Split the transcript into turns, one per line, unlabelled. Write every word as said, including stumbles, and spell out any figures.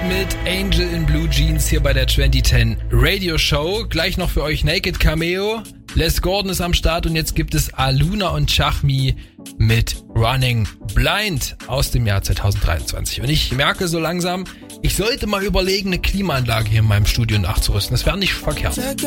mit Angel in Blue Jeans hier bei der zwanzig zehn Radio Show. Gleich noch für euch Naked Cameo. Les Gordon ist am Start und jetzt gibt es Aluna und Chachmi mit Running Blind aus dem Jahr zwanzig dreiundzwanzig. Und ich merke so langsam, ich sollte mal überlegen, eine Klimaanlage hier in meinem Studio nachzurüsten. Das wäre nicht verkehrt.